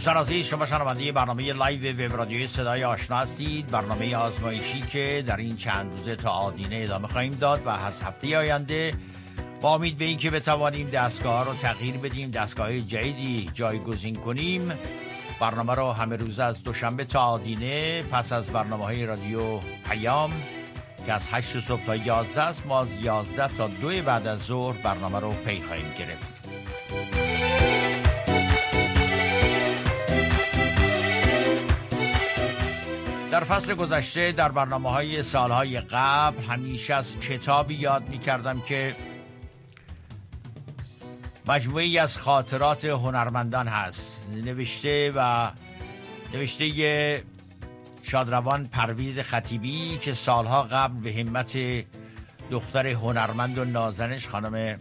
دوستان عزیز، شما شنونده برنامه لایو وب رادیوی صدای آشنا هستید. برنامه آزمایشی که در این چند روزه تا آدینه ادامه خواهیم داد و از هفته آینده با امید به این که بتوانیم دستگاه رو تغییر بدیم، دستگاه جدیدی جایگزین کنیم. برنامه رو همه روزه از دوشنبه تا آدینه پس از برنامه‌های رادیو پیام که از 8 صبح تا 11 است، ما از 11 تا 2 بعد از ظهر برنامه رو پی خواهیم گرفت. در فصل گذشته در برنامه‌های سالهای قبل همیشه از کتابی یاد می‌کردم که مجموعه‌ای از خاطرات هنرمندان هست، نوشته شادروان پرویز خطیبی که سالها قبل به همت دختر هنرمند و نازنش خانم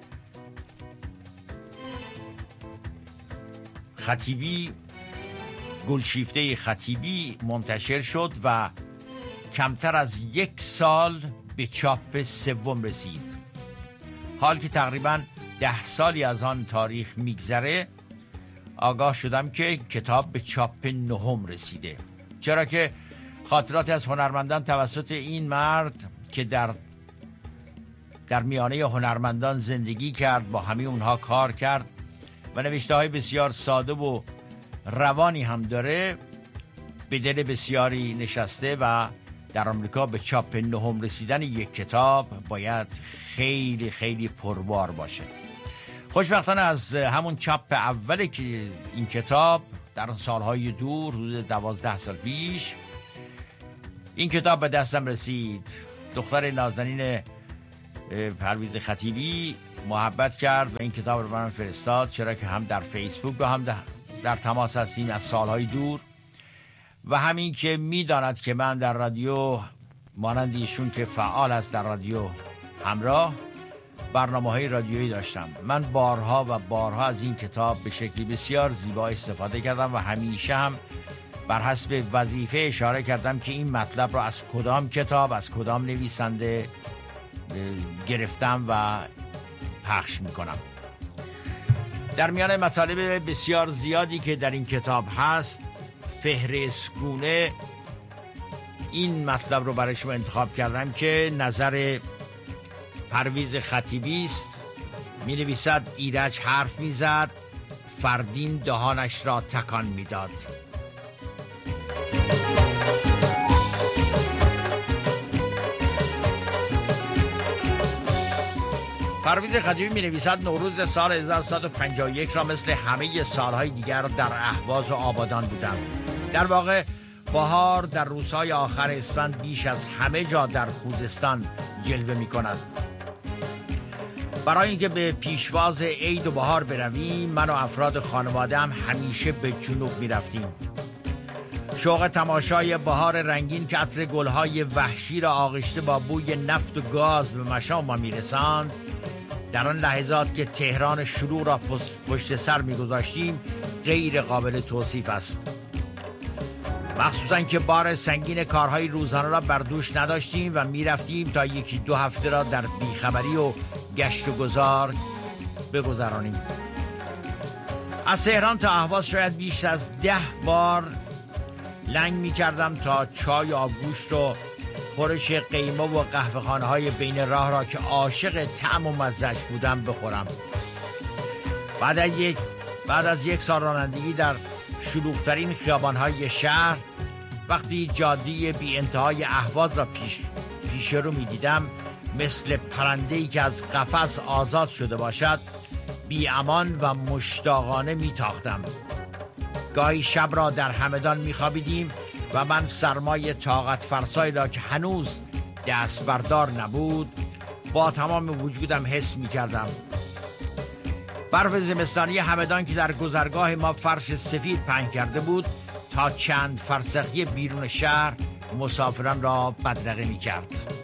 خطیبی، گلشیفته خطیبی منتشر شد و کمتر از 1 سال به چاپ سوم رسید. حال که تقریباً 10 سالی از آن تاریخ میگذره، آگاه شدم که کتاب به چاپ 9 رسیده. چرا که خاطرات از هنرمندان توسط این مرد که در میانه هنرمندان زندگی کرد، با همه اونها کار کرد و نوشته های بسیار ساده و روانی هم داره، به دل بسیاری نشسته و در آمریکا به چاپ 9 رسیدن یک کتاب باید خیلی خیلی پربار باشه. خوشبختانه از همون چاپ اوله که این کتاب در سالهای دور، حدود 12 سال پیش، این کتاب به دستم رسید. دختر نازنین پرویز خطیبی محبت کرد و این کتاب رو برام فرستاد، چرا که هم در فیسبوک و هم در تماس هستیم از سالهای دور و همین که میداند که من در رادیو مانند ایشون که فعال است در رادیو همراه برنامه‌های رادیویی داشتم. من بارها و بارها از این کتاب به شکلی بسیار زیبا استفاده کردم و همیشه هم بر حسب وظیفه اشاره کردم که این مطلب را از کدام کتاب، از کدام نویسنده گرفتم و پخش میکنم. در میان مطالب بسیار زیادی که در این کتاب هست، فهرستگونه این مطلب رو برای شما انتخاب کردم که نظر پرویز خطیبی است. می نویسد: ایرج حرف می زد، فردین دهانش را تکان می داد. پرویز خطیبی می نویسد: نوروز سال 1151 را مثل همه سالهای دیگر در اهواز و آبادان بودم. در واقع بهار در روزهای آخر اسفند بیش از همه جا در خوزستان جلوه می کند. برای اینکه به پیشواز عید و بهار برویم، من و افراد خانواده هم همیشه به جنوب می رفتیم. شوق تماشای بهار رنگین که عطر گلهای وحشی را آغشته با بوی نفت و گاز به مشام ما می رساند، در آن لحظات که تهران شروع را پشت سر می گذاشتیم غیر قابل توصیف است. مخصوصا که بار سنگین کارهای روزانه را بر دوش نداشتیم و می رفتیم تا 1-2 هفته را در بیخبری و گشت و گذار بگذرانیم. از تهران تا اهواز شاید بیش از 10 بار لنگ می کردم تا چای آبگوشت و خورش قیمه و قهوه‌خانه های بین راه را که عاشق طعم و مزه‌اش بودم بخورم. بعد از 1 سال رانندگی در شلوغ‌ترین خیابان‌های شهر، وقتی جاده بی انتهای اهواز را پیش رو می دیدم، مثل پرنده‌ای که از قفس آزاد شده باشد، بی امان و مشتاقانه می تاختم. گاهی شب را در همدان می خوابیدیم و من سرمای طاقت فرسایی را که هنوز دست بردار نبود با تمام وجودم حس می کردم. برف زمستانی همدان که در گذرگاه ما فرش سفید پهن کرده بود تا چند فرسخی بیرون شهر مسافران را بدرقه می کرد.